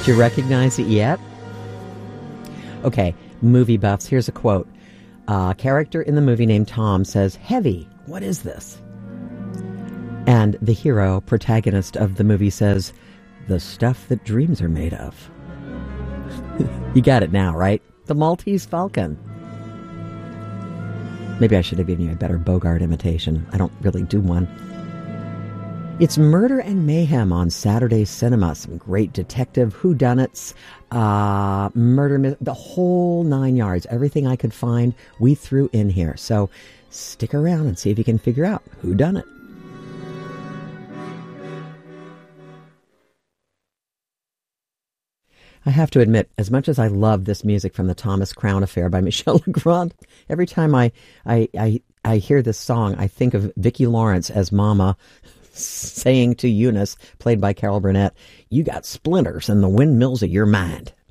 Do you recognize it yet? Okay, movie buffs. Here's a quote. A character in the movie named Tom says, "Heavy, what is this?" And the hero, protagonist of the movie says, "The stuff that dreams are made of." You got it now, right? The Maltese Falcon. Maybe I should have given you a better Bogart imitation. I don't really do one. It's Murder and Mayhem on Saturday Cinema. Some great detective whodunits, murder, the whole 9 yards. Everything I could find, we threw in here. So stick around and see if you can figure out who done it. I have to admit, as much as I love this music from the Thomas Crown Affair by Michel Legrand, every time I hear this song, I think of Vicki Lawrence as Mama saying to Eunice, played by Carol Burnett, "You got splinters in the windmills of your mind."